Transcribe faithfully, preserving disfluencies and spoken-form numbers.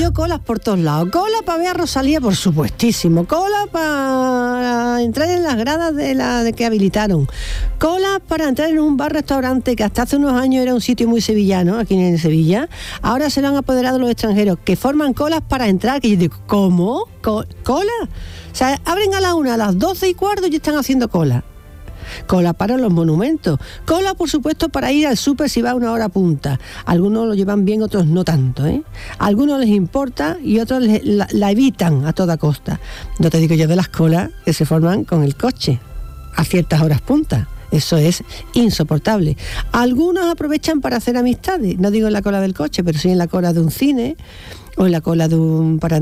veo colas por todos lados. Cola para ver a Rosalía, por supuestísimo. Cola para entrar en las gradas de la de que habilitaron. Cola para entrar en un bar-restaurante que hasta hace unos años era un sitio muy sevillano, aquí en Sevilla. Ahora se lo han apoderado los extranjeros, que forman colas para entrar. Que yo digo, ¿cómo? Co- ¿Cola? O sea, abren a la una, a las doce y cuarto y están haciendo cola. Cola para los monumentos, cola por supuesto para ir al súper si va una hora punta. Algunos lo llevan bien, otros no tanto, ¿eh? A algunos les importa y otros les, la, la evitan a toda costa. No te digo yo de las colas que se forman con el coche a ciertas horas punta. Eso es insoportable. Algunos aprovechan para hacer amistades, no digo en la cola del coche, pero sí en la cola de un cine o en la cola de un para